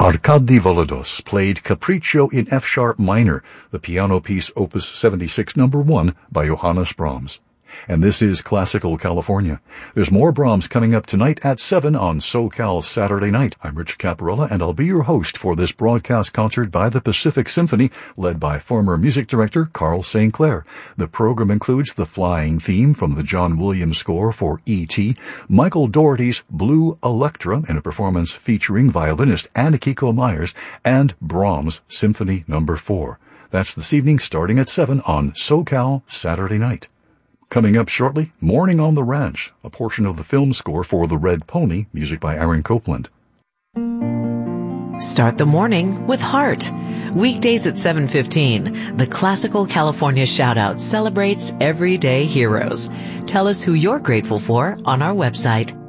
Arkady Volodos played Capriccio in F-sharp minor, the piano piece Opus 76 No. 1 by Johannes Brahms. And this is Classical California. There's more Brahms coming up tonight at 7 on SoCal Saturday Night. I'm Rich Caparella, and I'll be your host for this broadcast concert by the Pacific Symphony, led by former music director Carl St. Clair. The program includes the flying theme from the John Williams score for E.T., Michael Dougherty's Blue Electra in a performance featuring violinist Akiko Myers, and Brahms' Symphony No. 4. That's this evening starting at 7 on SoCal Saturday Night. Coming up shortly, Morning on the Ranch, a portion of the film score for The Red Pony, music by Aaron Copland. Start the morning with heart. Weekdays at 7:15, the Classical California Shoutout celebrates everyday heroes. Tell us who you're grateful for on our website,